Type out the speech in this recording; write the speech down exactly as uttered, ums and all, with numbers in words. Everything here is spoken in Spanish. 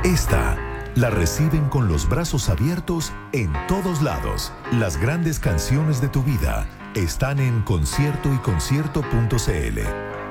Esta la reciben con los brazos abiertos en todos lados. Las grandes canciones de tu vida están en concierto y concierto punto c l.